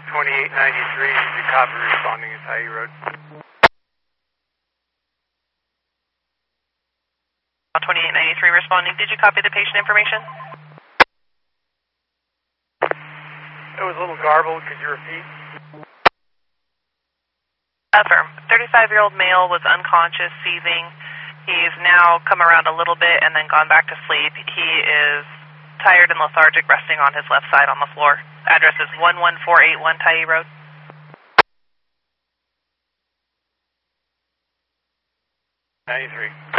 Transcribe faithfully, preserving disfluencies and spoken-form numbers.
twenty-eight ninety-three, did you copy responding to Tyee Road? twenty-eight ninety-three responding. Did you copy the patient information? It was a little garbled. Could you repeat? Affirm. thirty-five-year-old male was unconscious, seizing. He's now come around a little bit and then gone back to sleep. He is tired and lethargic, resting on his left side on the floor. Address is one one four eight one Tyee Road. ninety-three.